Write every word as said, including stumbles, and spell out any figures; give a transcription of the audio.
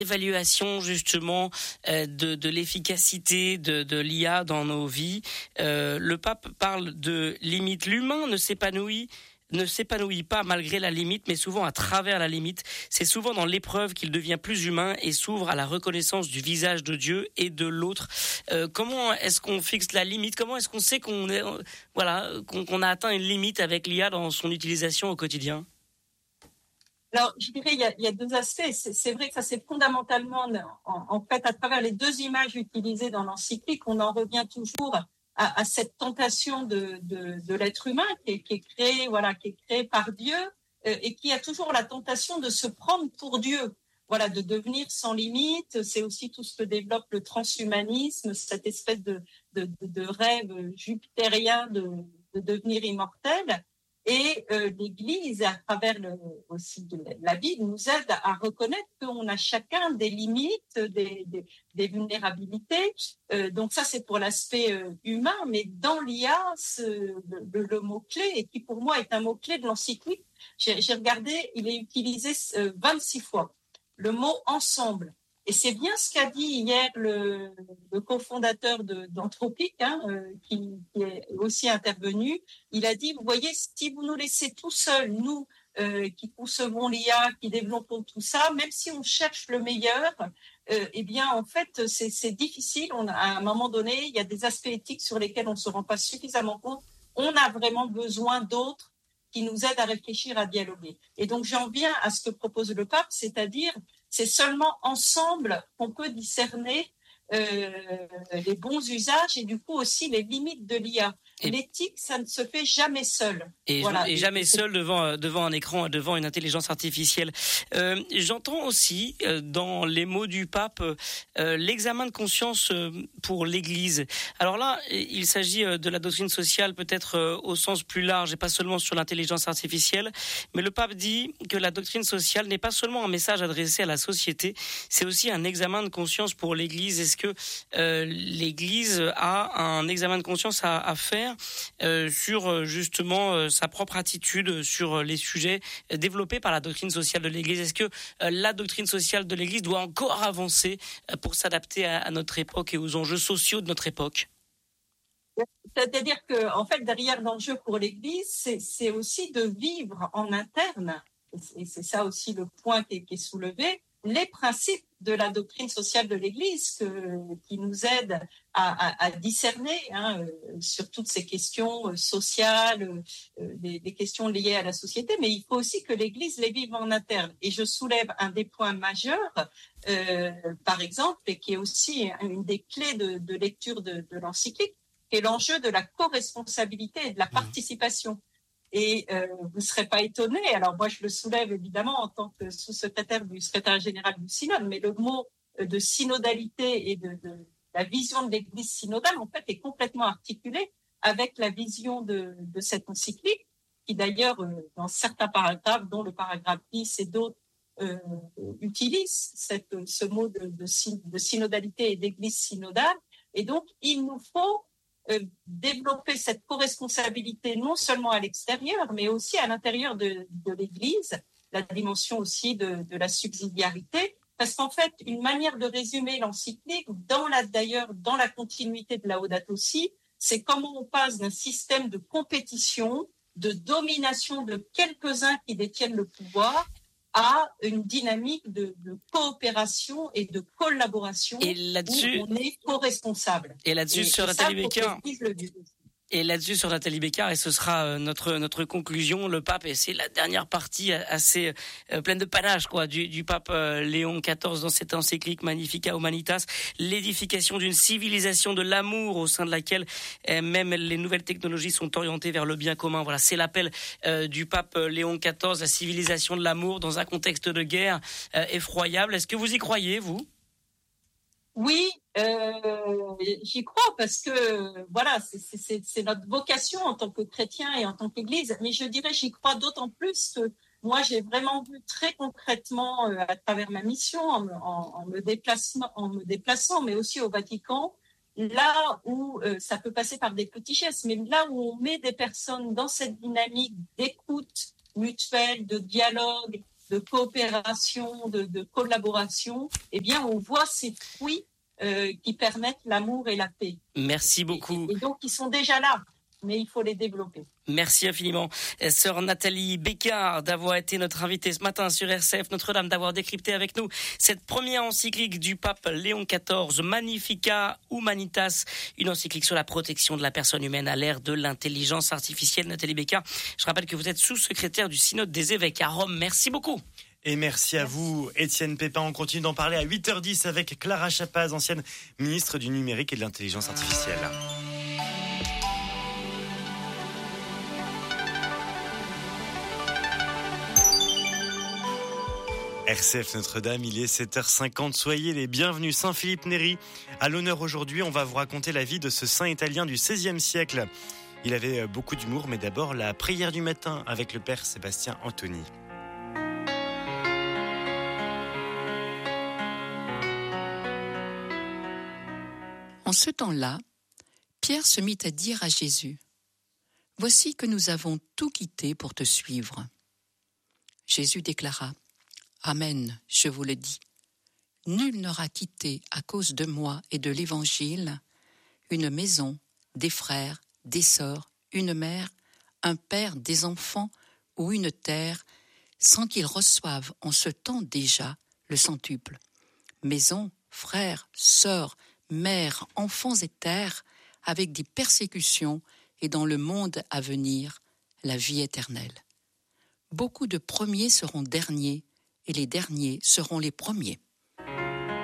Évaluation justement euh, de, de l'efficacité de, de l'I A dans nos vies. Euh, le pape parle de limite. L'humain ne s'épanouit ne s'épanouit pas malgré la limite, mais souvent à travers la limite. C'est souvent dans l'épreuve qu'il devient plus humain et s'ouvre à la reconnaissance du visage de Dieu et de l'autre. Euh, comment est-ce qu'on fixe la limite ? Comment est-ce qu'on sait qu'on est, euh, voilà, qu'on, qu'on a atteint une limite avec l'I A dans son utilisation au quotidien ? Alors, je dirais, il y a, il y a deux aspects. C'est, c'est vrai que ça, c'est fondamentalement, en, en fait, à travers les deux images utilisées dans l'encyclique, on en revient toujours à, à cette tentation de, de, de l'être humain qui est, qui est créé, voilà, qui est créé par Dieu euh, et qui a toujours la tentation de se prendre pour Dieu, voilà, de devenir sans limite. C'est aussi tout ce que développe le transhumanisme, cette espèce de, de, de, de rêve jupitérien de, de devenir immortel. Et euh, l'Église, à travers le, aussi de la Bible, nous aide à reconnaître qu'on a chacun des limites, des, des, des vulnérabilités. Euh, donc ça, c'est pour l'aspect euh, humain. Mais dans l'I A, ce, le, le mot-clé, et qui pour moi est un mot-clé de l'encyclique, j'ai, j'ai regardé, il est utilisé euh, vingt-six fois. Le mot « ensemble ». Et c'est bien ce qu'a dit hier le, le cofondateur de, d'Anthropique, hein, euh, qui, qui est aussi intervenu. Il a dit, vous voyez, si vous nous laissez tout seuls, nous euh, qui concevons l'I A, qui développons tout ça, même si on cherche le meilleur, euh, eh bien, en fait, c'est, c'est difficile. On a, à un moment donné, il y a des aspects éthiques sur lesquels on ne se rend pas suffisamment compte. On a vraiment besoin d'autres qui nous aident à réfléchir, à dialoguer. Et donc, j'en viens à ce que propose le pape, c'est-à-dire c'est seulement ensemble qu'on peut discerner euh, les bons usages et du coup aussi les limites de l'I A. Et l'éthique, ça ne se fait jamais seul. Et, voilà. et jamais seul devant devant un écran, devant une intelligence artificielle. Euh, j'entends aussi euh, dans les mots du pape euh, l'examen de conscience euh, pour l'Église. Alors là, il s'agit de la doctrine sociale peut-être euh, au sens plus large et pas seulement sur l'intelligence artificielle. Mais le pape dit que la doctrine sociale n'est pas seulement un message adressé à la société, c'est aussi un examen de conscience pour l'Église. Est-ce que euh, l'Église a un examen de conscience à, à faire Euh, sur justement euh, sa propre attitude sur les sujets développés par la doctrine sociale de l'Église? Est-ce que euh, la doctrine sociale de l'Église doit encore avancer euh, pour s'adapter à, à notre époque et aux enjeux sociaux de notre époque? C'est-à-dire que, en fait, derrière l'enjeu pour l'Église, c'est, c'est aussi de vivre en interne, et c'est ça aussi le point qui est, qui est soulevé, les principes de la doctrine sociale de l'Église que, qui nous aident à, à, à discerner hein, euh, sur toutes ces questions euh, sociales, euh, des, des questions liées à la société, mais il faut aussi que l'Église les vive en interne. Et je soulève un des points majeurs, euh, par exemple, et qui est aussi une des clés de, de lecture de, de l'encyclique, qui est l'enjeu de la co-responsabilité et de la participation. Et euh, vous ne serez pas étonnés, alors moi je le soulève évidemment en tant que sous-secrétaire du secrétaire général du synode, mais le mot de synodalité et de, de la vision de l'Église synodale en fait est complètement articulé avec la vision de, de cette encyclique, qui d'ailleurs euh, dans certains paragraphes, dont le paragraphe dix et d'autres, euh, utilisent cette, ce mot de, de, de synodalité et d'Église synodale. Et donc il nous faut Euh, développer cette co-responsabilité non seulement à l'extérieur, mais aussi à l'intérieur de, de l'Église, la dimension aussi de, de la subsidiarité, parce qu'en fait, une manière de résumer l'encyclique, dans la, d'ailleurs dans la continuité de Laudato Si, c'est comment on passe d'un système de compétition, de domination de quelques-uns qui détiennent le pouvoir, à une dynamique de, de coopération et de collaboration et là-dessus, où on est co-responsable. Et là-dessus, et, sur et Nathalie ça, Bécard. Et là-dessus, sur Nathalie Bécard, et ce sera euh, notre notre conclusion, le pape, et c'est la dernière partie assez euh, pleine de panache, quoi, du, du pape euh, Léon quatorze dans cette encyclique Magnificat Humanitas, l'édification d'une civilisation de l'amour au sein de laquelle euh, même les nouvelles technologies sont orientées vers le bien commun. Voilà, c'est l'appel euh, du pape Léon quatorze, la civilisation de l'amour dans un contexte de guerre euh, effroyable. Est-ce que vous y croyez, vous ? Oui, euh, j'y crois parce que voilà, c'est, c'est, c'est notre vocation en tant que chrétien et en tant qu'Église. Mais je dirais, j'y crois d'autant plus que moi, j'ai vraiment vu très concrètement euh, à travers ma mission, en, en, en me déplaçant, en me déplaçant, mais aussi au Vatican, là où euh, ça peut passer par des petits gestes, mais là où on met des personnes dans cette dynamique d'écoute mutuelle, de dialogue, de coopération, de, de collaboration, eh bien, on voit ces fruits euh, qui permettent l'amour et la paix. Merci beaucoup. Et, et donc, ils sont déjà là, mais il faut les développer. Merci infiniment, sœur Nathalie Bécard, d'avoir été notre invitée ce matin sur R C F Notre-Dame, d'avoir décrypté avec nous cette première encyclique du pape Léon quatorze, Magnificat Humanitas, une encyclique sur la protection de la personne humaine à l'ère de l'intelligence artificielle. Nathalie Bécard, je rappelle que vous êtes sous-secrétaire du Synode des évêques à Rome. Merci beaucoup. Et merci à vous, Étienne Pépin. On continue d'en parler à huit heures dix avec Clara Chapaz, ancienne ministre du numérique et de l'intelligence artificielle. R C F Notre-Dame, il est sept heures cinquante. Soyez les bienvenus. Saint Philippe Néri, à l'honneur aujourd'hui. On va vous raconter la vie de ce saint italien du seizième siècle. Il avait beaucoup d'humour, mais d'abord la prière du matin avec le père Sébastien Antoni. En ce temps-là, Pierre se mit à dire à Jésus : « Voici que nous avons tout quitté pour te suivre. » Jésus déclara : « Amen, je vous le dis. Nul n'aura quitté à cause de moi et de l'Évangile une maison, des frères, des sœurs, une mère, un père, des enfants ou une terre, sans qu'il reçoive en ce temps déjà le centuple. Maison, frères, sœurs, mères, enfants et terres, avec des persécutions et dans le monde à venir, la vie éternelle. Beaucoup de premiers seront derniers, et les derniers seront les premiers. »